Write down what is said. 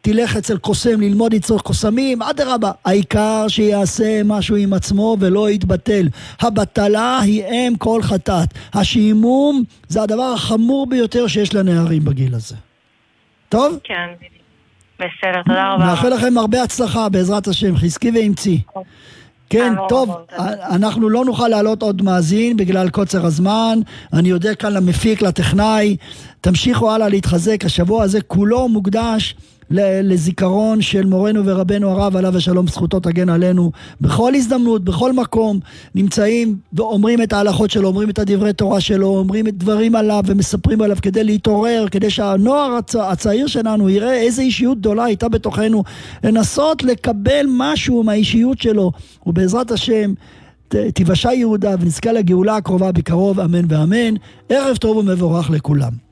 תלך אצל קוסם ללמוד לצורך קוסמים, אדרבה, העיקר שיעשה משהו עם עצמו ולא יתבטל. הבטלה היא אם כל חטאת. השעמום זה הדבר החמור ביותר שיש לנערים בגיל הזה. טוב? כן, בסדר, תודה רבה. מאחל לכם הרבה הצלחה בעזרת השם, חזקי ואמצי. כן, טוב, אנחנו לא נוכל להעלות עוד מאזין בגלל קוצר הזמן, אני יודע כאן למפיק, לטכנאי, תמשיכו הלאה להתחזק, השבוע הזה כולו מוקדש לזיכרון של מורנו ורבנו הרב עליו השלום, זכותו תגן עלינו, בכל הזדמנות, בכל מקום נמצאים ואומרים את ההלכות שלו, אומרים את הדברי תורה שלו, אומרים את דברים עליו ומספרים עליו כדי להתעורר, כדי שהנוער הצעיר שלנו יראה איזה אישיות גדולה הייתה בתוכנו, לנסות לקבל משהו מהאישיות שלו, ובעזרת השם תיוושע יהודה ונזכה לגאולה הקרובה בקרוב, אמן ואמן. ערב טוב ומבורך לכולם.